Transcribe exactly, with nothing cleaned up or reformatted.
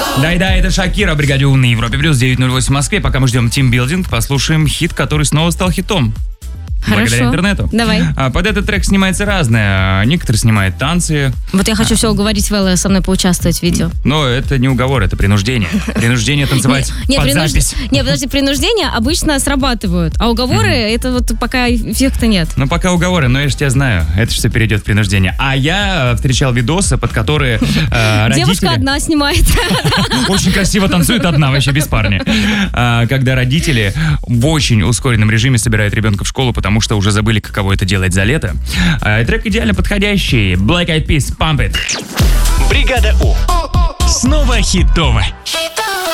Да-да, это Шакира, бригаде У на Европе плюс девять ноль восемь в Москве. Пока мы ждем тимбилдинг, послушаем хит, который снова стал хитом. Хорошо. Благодаря интернету. Давай. А, под этот трек снимается разное. Некоторые снимают танцы. Вот я хочу все уговорить Вэлла со мной поучаствовать в видео. Но это не уговор, это принуждение. Принуждение танцевать Не, под принуж- запись. Не, подожди, принуждения обычно срабатывают, а уговоры, это вот пока эффекта нет. Ну, пока уговоры, но я же тебя знаю. Это все перейдет в принуждение. А я э, встречал видосы, под которые э, родители... Девушка одна снимает. Очень красиво танцует одна, вообще без парня. А, когда родители в очень ускоренном режиме собирают ребенка в школу, потому что уже забыли, каково это делать за лето. А, трек идеально подходящий. Black Eyed Peas, Pump It. Бригада У. Снова хитово.